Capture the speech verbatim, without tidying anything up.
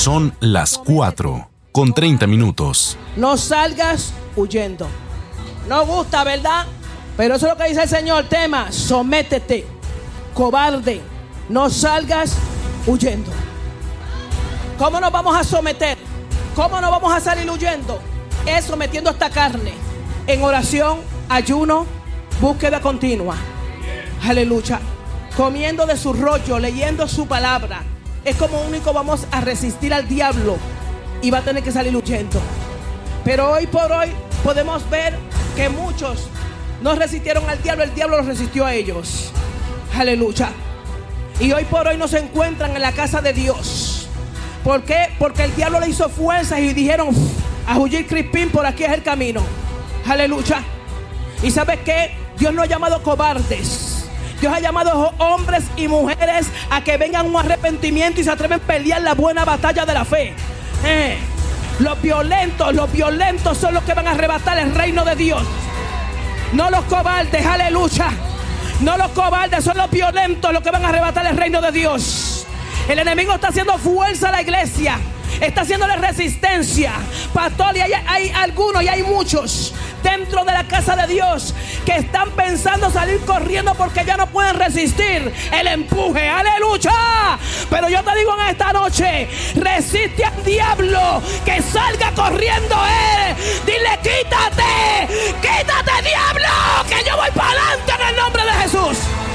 Son las cuatro con treinta minutos. No salgas huyendo. No gusta, ¿verdad? Pero eso es lo que dice el Señor. Tema: sométete, cobarde. No salgas huyendo. ¿Cómo nos vamos a someter? ¿Cómo nos vamos a salir huyendo? Es sometiendo esta carne en oración, ayuno, búsqueda continua. Aleluya. Comiendo de su rollo, leyendo su palabra. Es como único vamos a resistir al diablo y va a tener que salir huyendo. Pero hoy por hoy podemos ver que muchos no resistieron al diablo, el diablo los resistió a ellos. Aleluya. Y hoy por hoy no se encuentran en la casa de Dios. ¿Por qué? Porque el diablo le hizo fuerzas y dijeron: a huir, Crispín, por aquí es el camino. Aleluya. ¿Y sabes qué? Dios no ha llamado cobardes. Dios ha llamado hombres y mujeres a que vengan a un arrepentimiento y se atreven a pelear la buena batalla de la fe. Eh, los violentos, los violentos son los que van a arrebatar el reino de Dios. No los cobardes, aleluya. No los cobardes, son los violentos los que van a arrebatar el reino de Dios. El enemigo está haciendo fuerza a la iglesia. Está haciéndole resistencia. Pastor, y hay, hay algunos y hay muchos dentro de la casa de Dios que están pensando salir corriendo porque ya no pueden resistir el empuje. ¡Aleluya! Pero yo te digo en esta noche: resiste al diablo, que salga corriendo él. Dile: quítate, quítate, diablo, que yo voy para adelante en el nombre de Jesús.